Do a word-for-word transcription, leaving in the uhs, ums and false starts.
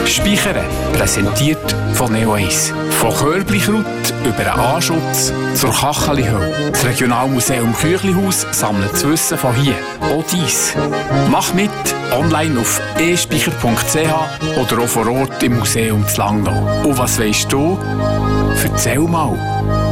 Speichern, präsentiert von Neo eins. Von Körbli-Kraut über den Anschutz zur Kacheli-Hölle. Das Regionalmuseum Küchlihaus sammelt das Wissen von hier. Auch dies. Mach mit, online auf e speicher punkt c h oder auch vor Ort im Museum zu Langnau. Und was weisst du? Erzähl mal.